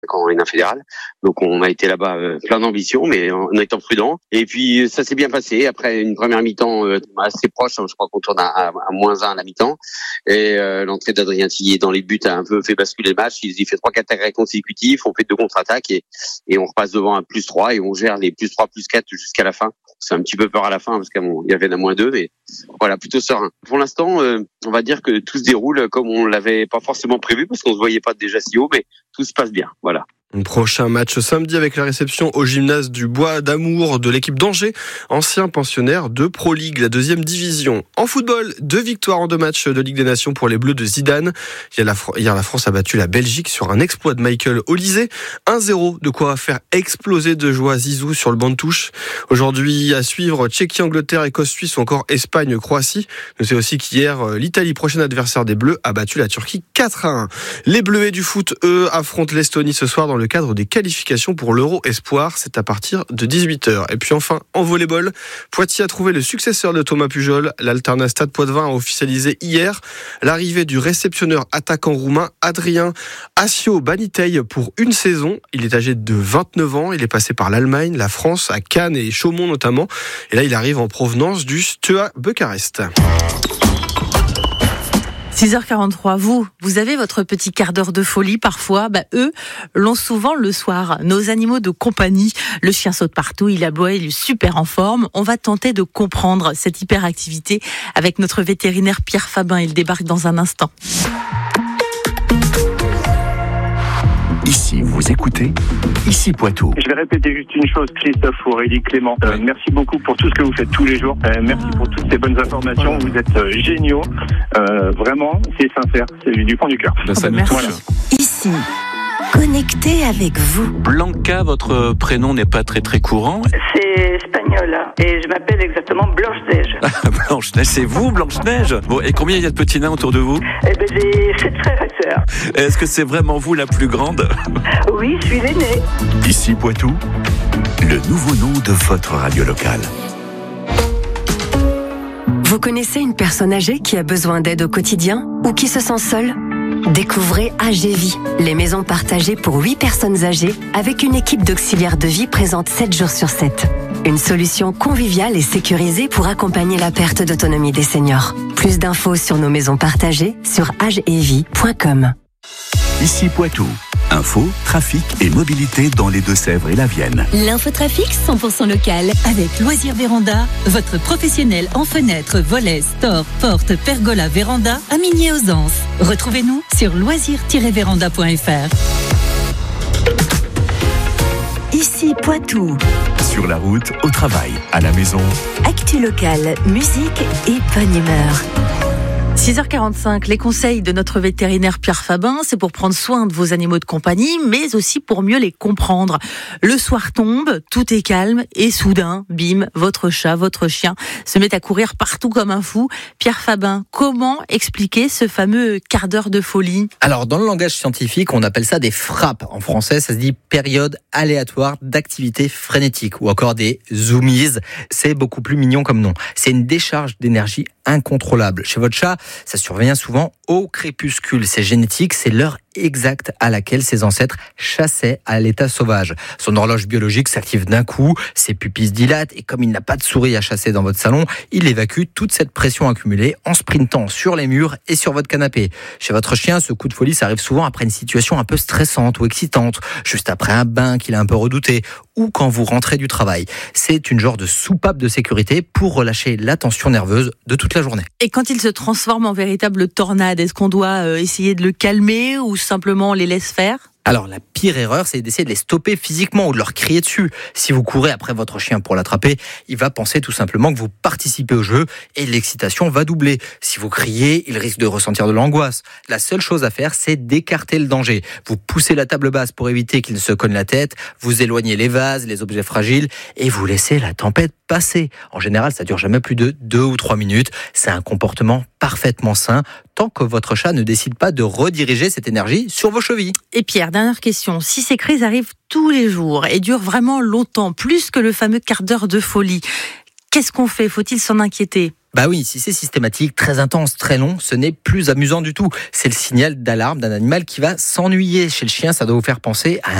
ans en N1 fédéral. Donc on a été là-bas plein d'ambition, mais en étant prudent. Et puis ça s'est bien passé. Après une première mi-temps assez proche, je crois qu'on tourne à -1 à la mi-temps. Et l'entrée d'Adrien Tillier dans les buts a un peu fait basculer le match. Il fait 3-4 arrêts consécutifs, on fait 2 contre-attaques et on repasse devant un +3 et on gère les +3, +4 jusqu'à la fin. C'est un petit peu peur à la fin parce qu'il y avait la -2, mais voilà, plutôt serein. Pour l'instant, on va dire que tout se déroule comme on l'avait pas forcément prévu parce qu'on se voyait pas déjà si haut, mais tout se passe bien. Voilà. Un prochain match samedi avec la réception au gymnase du Bois d'Amour de l'équipe d'Angers, ancien pensionnaire de Pro League, la 2e division. En football, 2 victoires en 2 matchs de Ligue des Nations pour les Bleus de Zidane. Hier, la France a battu la Belgique sur un exploit de Michael Olise. 1-0, de quoi faire exploser de joie Zizou sur le banc de touche. Aujourd'hui, à suivre, Tchéquie, Angleterre, Écosse, Suisse ou encore Espagne, Croatie. Notez aussi qu'hier, l'Italie, prochain adversaire des Bleus, a battu la Turquie 4-1. Les Bleuets du foot, eux, affrontent l'Estonie ce soir dans le cadre des qualifications pour l'Euro Espoir. C'est à partir de 18h. Et puis enfin, en volleyball, Poitiers a trouvé le successeur de Thomas Pujol. L'Alternat Stade Poitvin a officialisé hier l'arrivée du réceptionneur attaquant roumain Adrien Asio Banitei pour une saison. Il est âgé de 29 ans. Il est passé par l'Allemagne, la France, à Cannes et Chaumont notamment. Et là, il arrive en provenance du Steaua Bucarest. 6h43, vous avez votre petit quart d'heure de folie parfois. Eux l'ont souvent le soir. Nos animaux de compagnie, le chien saute partout, il aboie, il est super en forme. On va tenter de comprendre cette hyperactivité avec notre vétérinaire Pierre Fabin. Il débarque dans un instant. Ici, vous écoutez Ici Poitou. Je vais répéter juste une chose, Christophe, Aurélie, Clément. Merci beaucoup pour tout ce que vous faites tous les jours. Merci pour toutes ces bonnes informations. Vous êtes géniaux. Vraiment, c'est sincère. C'est du fond du cœur. Merci. Voilà. Ici, connecté avec vous. Blanca, votre prénom n'est pas très courant. C'est espagnol et je m'appelle exactement Blanche-Neige. Blanche-Neige, c'est vous, Blanche-Neige? Bon, et combien il y a de petits nains autour de vous? J'ai 7 frères et sœurs. Est-ce que c'est vraiment vous la plus grande? Oui, je suis l'aînée. Ici Poitou, le nouveau nom de votre radio locale. Vous connaissez une personne âgée qui a besoin d'aide au quotidien ou qui se sent seule? Découvrez AGVie, les maisons partagées pour 8 personnes âgées avec une équipe d'auxiliaires de vie présente 7 jours sur 7. Une solution conviviale et sécurisée pour accompagner la perte d'autonomie des seniors. Plus d'infos sur nos maisons partagées sur agevie.com. Ici Poitou. Info, trafic et mobilité dans les Deux-Sèvres et la Vienne. L'infotrafic 100% local avec Loisirs Véranda, votre professionnel en fenêtres, volets, stores, portes, pergola, véranda à Migné-aux-Anses. Retrouvez-nous sur loisirs-véranda.fr. Ici Poitou. Sur la route, au travail, à la maison. Actu locale, musique et bonne humeur. 6h45, les conseils de notre vétérinaire Pierre Fabin, c'est pour prendre soin de vos animaux de compagnie, mais aussi pour mieux les comprendre. Le soir tombe, tout est calme, et soudain, bim, votre chat, votre chien se met à courir partout comme un fou. Pierre Fabin, comment expliquer ce fameux quart d'heure de folie? Alors, dans le langage scientifique, on appelle ça des frappes. En français, ça se dit période aléatoire d'activité frénétique, ou encore des zoomies. C'est beaucoup plus mignon comme nom. C'est une décharge d'énergie incontrôlable. Chez votre chat, ça survient souvent au crépuscule. C'est génétique, c'est l'heure exacte à laquelle ses ancêtres chassaient à l'état sauvage. Son horloge biologique s'active d'un coup, ses pupilles se dilatent et comme il n'a pas de souris à chasser dans votre salon, il évacue toute cette pression accumulée en sprintant sur les murs et sur votre canapé. Chez votre chien, ce coup de folie, ça arrive souvent après une situation un peu stressante ou excitante, juste après un bain qu'il a un peu redouté ou quand vous rentrez du travail. C'est une genre de soupape de sécurité pour relâcher la tension nerveuse de toute la journée. Et quand il se transforme en véritable tornade, est-ce qu'on doit essayer de le calmer ou simplement on les laisse faire ? Alors, la pire erreur, c'est d'essayer de les stopper physiquement ou de leur crier dessus. Si vous courez après votre chien pour l'attraper, il va penser tout simplement que vous participez au jeu et l'excitation va doubler. Si vous criez, il risque de ressentir de l'angoisse. La seule chose à faire, c'est d'écarter le danger. Vous poussez la table basse pour éviter qu'il ne se cogne la tête, vous éloignez les vases, les objets fragiles et vous laissez la tempête passer. En général, ça dure jamais plus de 2 ou 3 minutes. C'est un comportement parfaitement sain tant que votre chat ne décide pas de rediriger cette énergie sur vos chevilles. Et Pierre, dernière question. Si ces crises arrivent tous les jours et durent vraiment longtemps, plus que le fameux quart d'heure de folie, qu'est-ce qu'on fait ? Faut-il s'en inquiéter ? Bah oui, si c'est systématique, très intense, très long, ce n'est plus amusant du tout. C'est le signal d'alarme d'un animal qui va s'ennuyer. Chez le chien, ça doit vous faire penser à